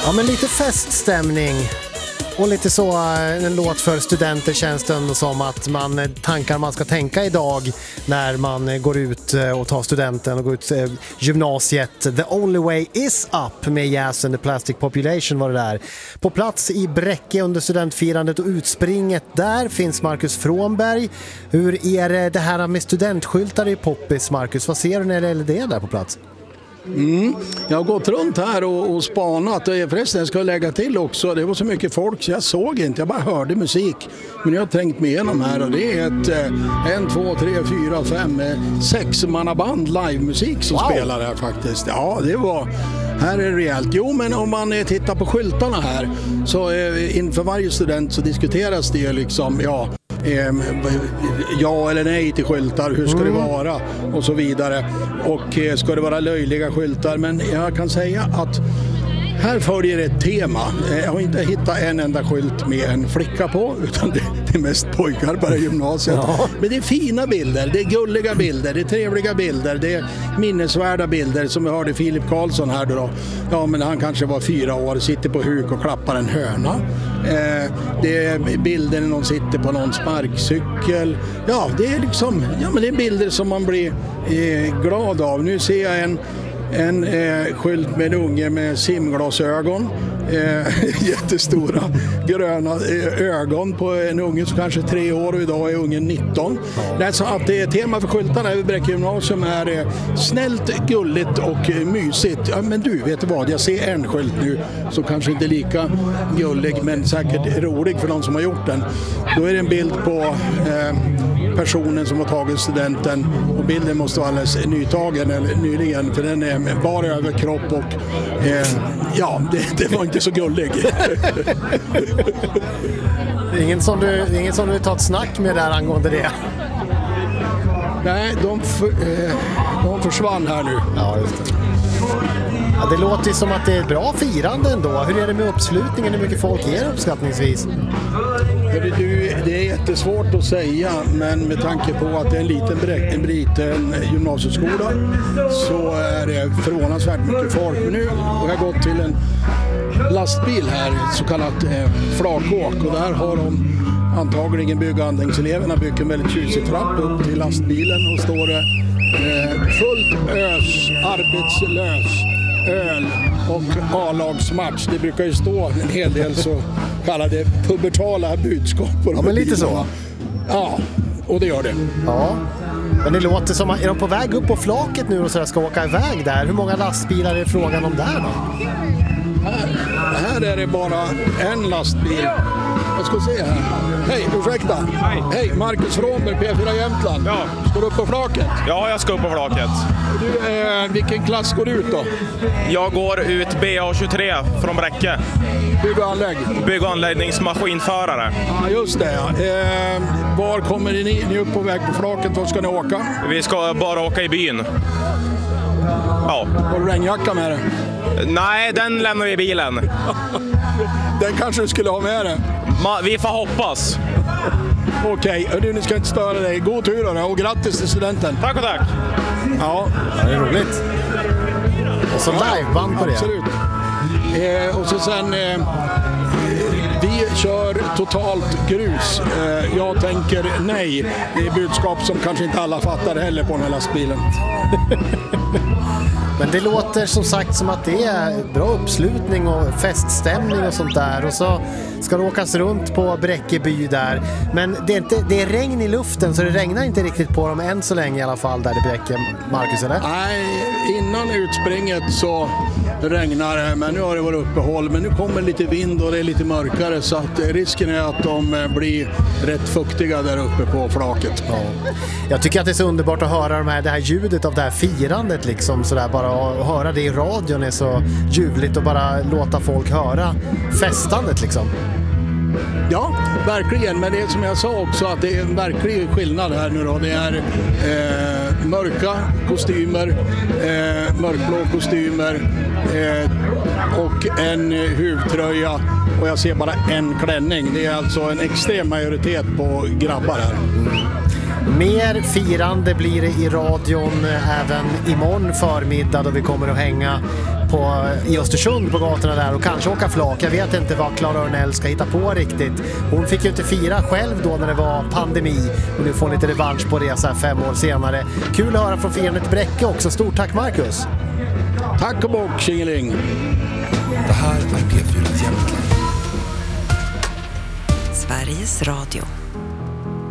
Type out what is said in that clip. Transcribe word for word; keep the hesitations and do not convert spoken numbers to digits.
Ja, men lite feststämning och lite så en låt för studenter känns det ändå som att man tankar man ska tänka idag när man går ut och tar studenten och går ut gymnasiet. The Only Way Is Up med Yes and the Plastic Population var det där. På plats i Bräcke under studentfirandet och utspringet där finns Marcus Frånberg. Hur är det här med studentskyltar i poppis, Marcus? Vad ser du när det gäller det där på plats? Mm. Jag har gått runt här och, och spanat. Förresten jag ska lägga till också, det var så mycket folk så jag såg inte, jag bara hörde musik. Men jag har tänkt mig igenom här och det är ett en, två, tre, fyra, fem, sex mannaband livemusik som wow. spelar här faktiskt. Ja, det var, här är det rejält. Jo, men om man tittar på skyltarna här så inför varje student så diskuteras det ju liksom, ja, ja eller nej till skyltar, hur ska mm. det vara och så vidare, och ska det vara löjliga skyltar, men jag kan säga att här följer ett tema. Jag har inte hittat en enda skylt med en flicka på, utan det, det är mest pojkar på gymnasiet. Ja. Men det är fina bilder, det är gulliga bilder, det är trevliga bilder, det är minnesvärda bilder som vi hörde Filip Karlsson här då. Ja, men han kanske var fyra år, sitter på huk och klappar en höna. Eh, det är bilder när någon sitter på någon sparkcykel. Ja, det är liksom, ja men det är bilder som man blir eh, glad av. Nu ser jag en En eh, skylt med en unge med simglasögon, eh, jättestora gröna eh, ögon på en unge som kanske är tre år och idag är ungen nitton. Det är så att det är tema för skyltarna över Bräcke gymnasium är eh, snällt, gulligt och eh, mysigt. Ja, men du, vet du vad? Jag ser en skylt nu som kanske inte är lika gullig men säkert rolig för någon som har gjort den. Då är det en bild på eh, personen som har tagit studenten och bilden måste vara alldeles nytagen eller nyligen för den är med bara överkropp och eh, ja, det, det var inte så gullig. Ingen som du, ingen som du tar ett snack med där angående det? Nej, de, för, eh, de försvann här nu. Ja, just det. Ja, det låter ju som att det är ett bra firande ändå. Hur är det med uppslutningen? Hur mycket folk är det uppskattningsvis? Du, det är jättesvårt att säga, men med tanke på att det är en liten en liten gymnasieskola så är det förvånansvärt mycket folk. Men nu har jag gått till en lastbil här, så kallat eh, flakåk, och där har de antagligen bygganläggningseleverna byggt en väldigt tjusig trapp upp till lastbilen och står det eh, fullt ös, arbetslös, öl och A-lagsmatch. Det brukar ju stå en hel del så kallade pubertala budskap på ja, men lite så. Ja, och det gör det. Ja, men det låter som att är de på väg upp på flaket nu och så ska åka iväg där. Hur många lastbilar är frågan om där då? Här, här är det bara en lastbil. Jag ska se här. Hej, ursäkta. Hej. Hej, Marcus Frånberg, P fyra Jämtland. Ja. Ska du upp på flaket? Ja, jag ska upp på flaket. Du, eh, vilken klass går du ut då? Jag går ut B A tjugotre från Bräcke. Bygg- och anlägg. Bygg- och anläggningsmaskinförare. Ja, just det. Ja. Eh, var kommer ni? Ni är upp på väg på flaket. Var ska ni åka? Vi ska bara åka i byn. Ja. Har du regnjacka med dig? Nej, den lämnar vi i bilen. Den kanske du skulle ha med dig. Ma- vi får hoppas. Okej, okay. Ni ska inte störa dig. God tur då, och grattis till studenten. Tack och tack. Ja, ja det är roligt. Och så liveband på det. Absolut. Eh, och så sen... Eh, vi kör totalt grus. Eh, jag tänker nej. Det är budskap som kanske inte alla fattar heller på den här lastbilen. Men det låter som sagt som att det är bra uppslutning och feststämning och sånt där. Och så ska det åkas runt på Bräckeby där. Men det är, inte, det är regn i luften så det regnar inte riktigt på dem än så länge i alla fall där i Bräcke, Marcus, eller? Nej, innan utspringet så regnar det, men nu har det varit uppehåll. Men nu kommer lite vind och det är lite mörkare så att risken är att de blir rätt fuktiga där uppe på flaket. Ja. Jag tycker att det är så underbart att höra de här, det här ljudet av det här firandet liksom sådär, bara att höra det i radion är så ljuvligt och bara låta folk höra festandet liksom. Ja, verkligen. Men det är som jag sa också att det är en verklig skillnad här nu då. Det är eh, mörka kostymer, eh, mörkblå kostymer eh, och en huvtröja och jag ser bara en klänning. Det är alltså en extrem majoritet på grabbar här. Mer firande blir det i radion även imorgon förmiddag då vi kommer att hänga på, i Östersund på gatorna där och kanske åka flak. Jag vet inte vad Clara Örnell ska hitta på riktigt. Hon fick ju inte fira själv då när det var pandemi, och nu får lite revansch på resa fem år senare. Kul att höra från firandet Bräcke också. Stort tack Marcus! Tack och bock, Kingeling! Det här är P fyra Jämtland. Sveriges Radio.